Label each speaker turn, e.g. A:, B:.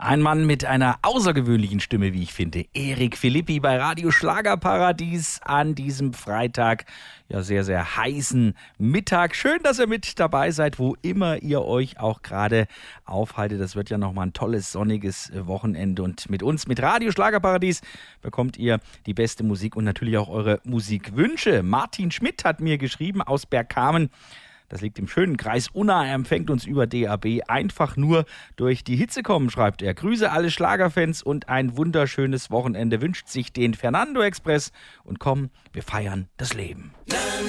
A: Ein Mann mit einer außergewöhnlichen Stimme, wie ich finde. Erik Philippi bei Radio Schlagerparadies an diesem Freitag. Ja, sehr, sehr heißen Mittag. Schön, dass ihr mit dabei seid, wo immer ihr euch auch gerade aufhaltet. Das wird ja nochmal ein tolles, sonniges Wochenende. Und mit uns, mit Radio Schlagerparadies, bekommt ihr die beste Musik und natürlich auch eure Musikwünsche. Martin Schmidt hat mir geschrieben aus Bergkamen. Das liegt im schönen Kreis Unna. Er empfängt uns über DAB. Einfach nur durch die Hitze kommen, schreibt er. Grüße alle Schlagerfans und ein wunderschönes Wochenende wünscht sich den Fernando Express. Und komm, wir feiern das Leben.